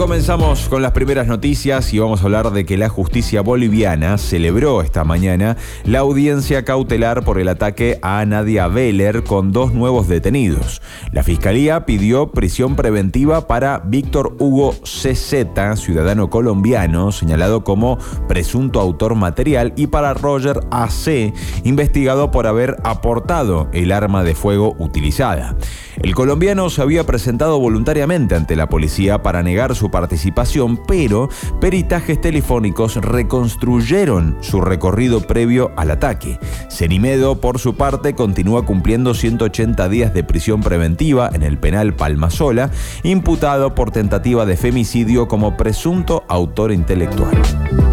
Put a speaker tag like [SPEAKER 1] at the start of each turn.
[SPEAKER 1] Comenzamos con las primeras noticias y vamos a hablar de que la justicia boliviana celebró esta mañana la audiencia cautelar por el ataque a Nadia Veller con 2 nuevos detenidos. La fiscalía pidió prisión preventiva para Víctor Hugo CZ, ciudadano colombiano, señalado como presunto autor material, y para Roger AC, investigado por haber aportado el arma de fuego utilizada. El colombiano se había presentado voluntariamente ante la policía para negar su participación, pero peritajes telefónicos reconstruyeron su recorrido previo al ataque. Cenimedo, por su parte, continúa cumpliendo 180 días de prisión preventiva en el penal Palmasola, imputado por tentativa de femicidio como presunto autor intelectual.